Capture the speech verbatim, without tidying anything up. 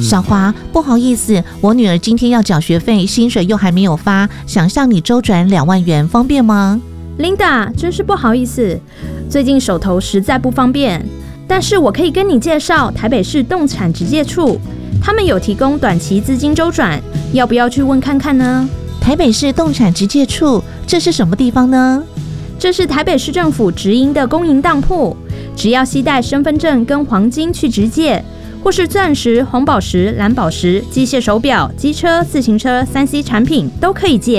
小华，不好意思，我女儿今天要缴学费，薪水又还没有发，想向你周转两万元，方便吗？ Linda， 真是不好意思，最近手头实在不方便，但是我可以跟你介绍台北市动产直介处，他们有提供短期资金周转，要不要去问看看呢？ 台北市动产直介处，这是什么地方呢？ 这是台北市政府直营的公营当铺，只要携带身份证跟黄金去直借，或是钻石、红宝石、蓝宝石、机械手表、机车、自行车、三 C 产品都可以借。